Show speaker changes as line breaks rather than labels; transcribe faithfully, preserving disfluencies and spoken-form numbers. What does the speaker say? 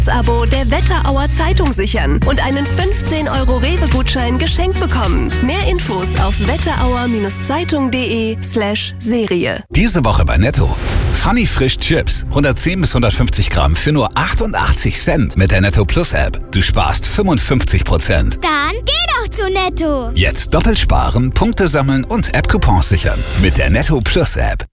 Abo der Wetterauer Zeitung sichern und einen fünfzehn Euro Rewe-Gutschein geschenkt bekommen. Mehr Infos auf wetterauer-zeitung.de slash Serie.
Diese Woche bei Netto. Funny Frisch Chips. hundertzehn bis hundertfünfzig Gramm für nur achtundachtzig Cent mit der Netto Plus App. Du sparst fünfundfünfzig Prozent.
Dann geh doch zu Netto.
Jetzt doppelt sparen, Punkte sammeln und App-Coupons sichern mit der Netto Plus App.